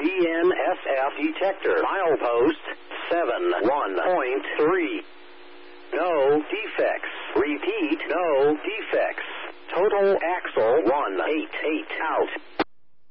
BNSF detector. Milepost 71.3. No defects. Repeat, no defects. Total axle 188 out.